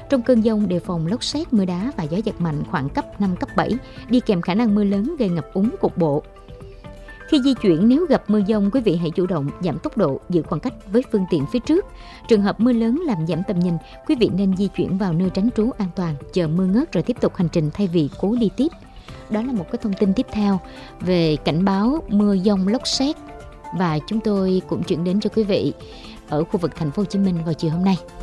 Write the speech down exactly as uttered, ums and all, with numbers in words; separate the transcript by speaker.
Speaker 1: Trong cơn dông đề phòng lốc sét, mưa đá và gió giật mạnh khoảng cấp năm, cấp bảy, đi kèm khả năng mưa lớn gây ngập úng cục bộ. Khi di chuyển, nếu gặp mưa dông, quý vị hãy chủ động giảm tốc độ, giữ khoảng cách với phương tiện phía trước. Trường hợp mưa lớn làm giảm tầm nhìn, quý vị nên di chuyển vào nơi tránh trú an toàn, chờ mưa ngớt rồi tiếp tục hành trình thay vì cố đi tiếp. Đó là một cái thông tin tiếp theo về cảnh báo mưa dông lốc sét, và chúng tôi cũng chuyển đến cho quý vị ở khu vực thành phố Hồ Chí Minh vào chiều hôm nay.